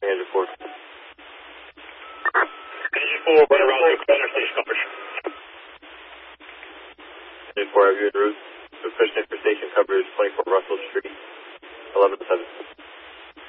Engine 4. Engine 4, run around the corner station coverage. Engine 4, have you en route. Sufficient for station coverage 24 Russell Street, 11-7.